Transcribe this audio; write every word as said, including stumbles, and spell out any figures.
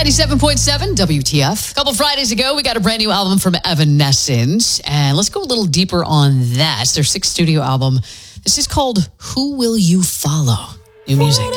ninety-seven point seven W T F. A couple Fridays ago, we got a brand new album from Evanescence. And let's go a little deeper on that. It's their sixth studio album. This is called Who Will You Follow? New music.